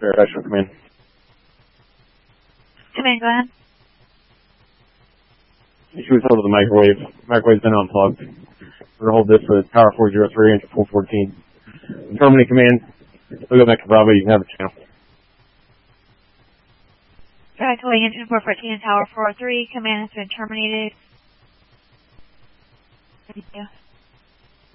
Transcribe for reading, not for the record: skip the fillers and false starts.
Actual command. Command, go ahead. She was held to the microwave. Microwave's been unplugged. We're going to hold this for Tower 403 and 414. Terminate command. We'll go back to Bravo. You can have a channel. Direct away engine 414 Tower 403. Command has been terminated. Thank you.